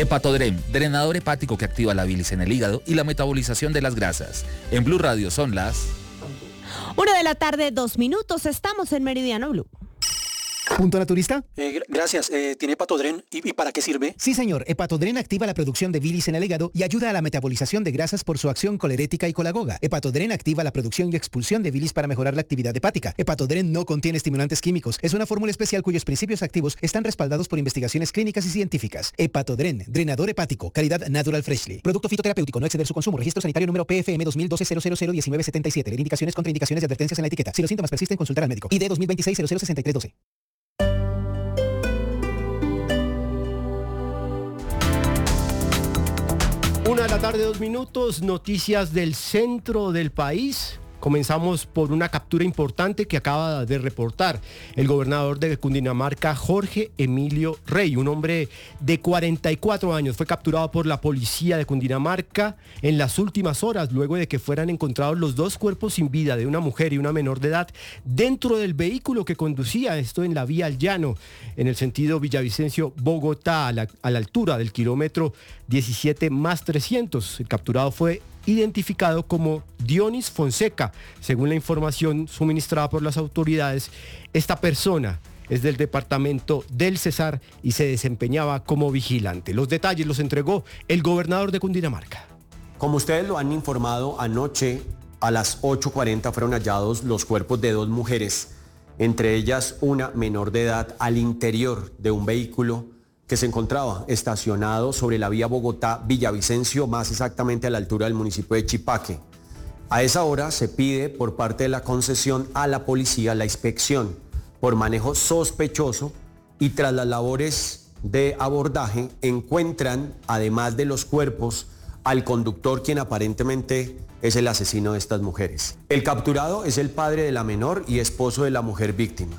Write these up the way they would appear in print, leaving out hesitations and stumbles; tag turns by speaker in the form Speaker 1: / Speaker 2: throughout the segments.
Speaker 1: Hepatodren, drenador hepático que activa la bilis en el hígado y la metabolización de las grasas. En Blue Radio son las
Speaker 2: 1:02 p.m. Estamos en Meridiano Blue.
Speaker 3: ¿Punto naturista?
Speaker 4: Gracias. ¿Tiene Hepatodren? ¿Y para qué sirve?
Speaker 3: Sí, señor. Hepatodren activa la producción de bilis en el hígado y ayuda a la metabolización de grasas por su acción colerética y colagoga. Hepatodren activa la producción y expulsión de bilis para mejorar la actividad hepática. Hepatodren no contiene estimulantes químicos. Es una fórmula especial cuyos principios activos están respaldados por investigaciones clínicas y científicas. Hepatodren, drenador hepático, calidad Natural Freshly. Producto fitoterapéutico, no exceder su consumo. Registro sanitario número PFM 2012-0001977. Leer indicaciones, contraindicaciones y advertencias en la etiqueta. Si los síntomas persisten, consultar al médico. ID 2026-006312.
Speaker 5: 1:02 p.m, noticias del centro del país. Comenzamos por una captura importante que acaba de reportar el gobernador de Cundinamarca, Jorge Emilio Rey, un hombre de 44 años. Fue capturado por la policía de Cundinamarca en las últimas horas, luego de que fueran encontrados los dos cuerpos sin vida de una mujer y una menor de edad dentro del vehículo que conducía, esto en la vía al llano, en el sentido Villavicencio-Bogotá, a la altura del kilómetro 17+300. El capturado fue identificado como Dionis Fonseca. Según la información suministrada por las autoridades, esta persona es del departamento del Cesar y se desempeñaba como vigilante. Los detalles los entregó el gobernador de Cundinamarca.
Speaker 6: Como ustedes lo han informado, anoche a las 8:40 fueron hallados los cuerpos de dos mujeres, entre ellas una menor de edad, al interior de un vehículo que se encontraba estacionado sobre la vía Bogotá-Villavicencio, más exactamente a la altura del municipio de Chipaque. A esa hora se pide por parte de la concesión a la policía la inspección por manejo sospechoso y tras las labores de abordaje encuentran, además de los cuerpos, al conductor, quien aparentemente es el asesino de estas mujeres. El capturado es el padre de la menor y esposo de la mujer víctima.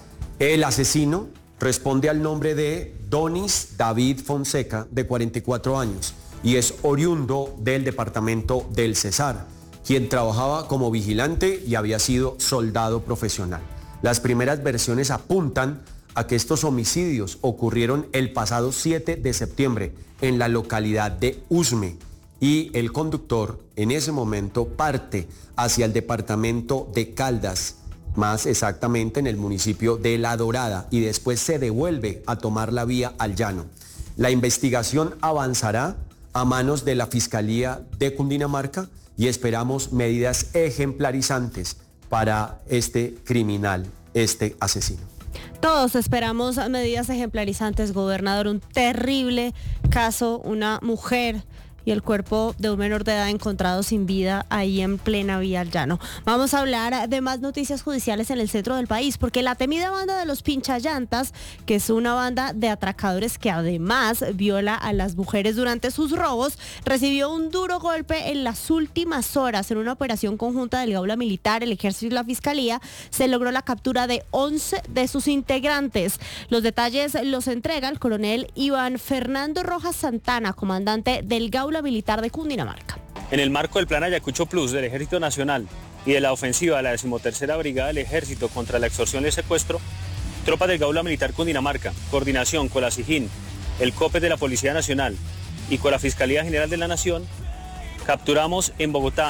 Speaker 6: El asesino responde al nombre de Donis David Fonseca, de 44 años, y es oriundo del departamento del Cesar, quien trabajaba como vigilante y había sido soldado profesional. Las primeras versiones apuntan a que estos homicidios ocurrieron el pasado 7 de septiembre en la localidad de Usme, y el conductor en ese momento parte hacia el departamento de Caldas, más exactamente en el municipio de La Dorada, y después se devuelve a tomar la vía al llano. La investigación avanzará a manos de la Fiscalía de Cundinamarca y esperamos medidas ejemplarizantes para este criminal, este asesino.
Speaker 2: Todos esperamos medidas ejemplarizantes, gobernador. Un terrible caso, una mujer y el cuerpo de un menor de edad encontrado sin vida ahí en plena vía al llano. Vamos a hablar de más noticias judiciales en el centro del país, porque la temida banda de los pinchallantas, que es una banda de atracadores que además viola a las mujeres durante sus robos, recibió un duro golpe en las últimas horas. En una operación conjunta del Gaula Militar, el Ejército y la Fiscalía, se logró la captura de 11 de sus integrantes. Los detalles los entrega el coronel Iván Fernando Rojas Santana, comandante del Gaula Militar de Cundinamarca.
Speaker 7: En el marco del Plan Ayacucho Plus del Ejército Nacional y de la ofensiva de la 13ª Brigada del Ejército contra la extorsión y el secuestro, tropas del Gaula Militar Cundinamarca, coordinación con la SIJIN, el COPES de la Policía Nacional y con la Fiscalía General de la Nación, capturamos en Bogotá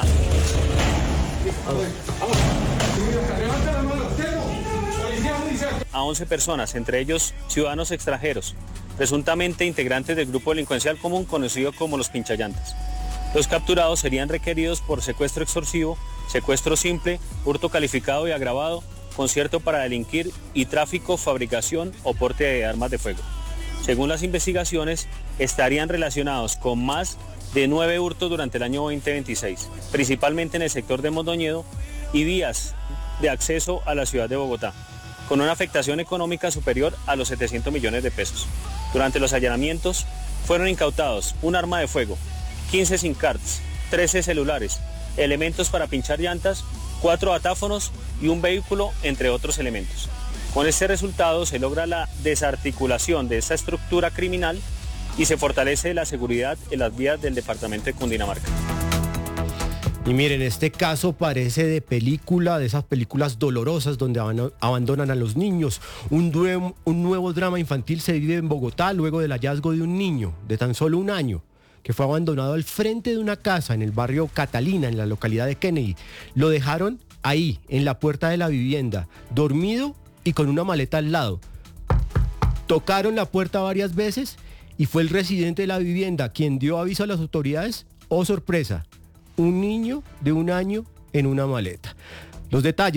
Speaker 7: a 11 personas, entre ellos ciudadanos extranjeros, presuntamente integrantes del grupo delincuencial común conocido como los pinchallantas. Los capturados serían requeridos por secuestro extorsivo, secuestro simple, hurto calificado y agravado, concierto para delinquir y tráfico, fabricación o porte de armas de fuego. Según las investigaciones, estarían relacionados con más de 9 hurtos durante el año 2026, principalmente en el sector de Mondoñedo y vías de acceso a la ciudad de Bogotá, con una afectación económica superior a los 700 millones de pesos. Durante los allanamientos fueron incautados un arma de fuego, 15 SIM cards, 13 celulares, elementos para pinchar llantas, 4 datáfonos y un vehículo, entre otros elementos. Con este resultado se logra la desarticulación de esta estructura criminal y se fortalece la seguridad en las vías del departamento de Cundinamarca.
Speaker 5: Y miren, este caso parece de película, de esas películas dolorosas donde abandonan a los niños. Un nuevo drama infantil se vive en Bogotá luego del hallazgo de un niño de tan solo 1 año que fue abandonado al frente de una casa en el barrio Catalina, en la localidad de Kennedy. Lo dejaron ahí, en la puerta de la vivienda, dormido y con una maleta al lado. Tocaron la puerta varias veces y fue el residente de la vivienda quien dio aviso a las autoridades. ¡Oh, sorpresa! Un niño de 1 año en una maleta. Los detalles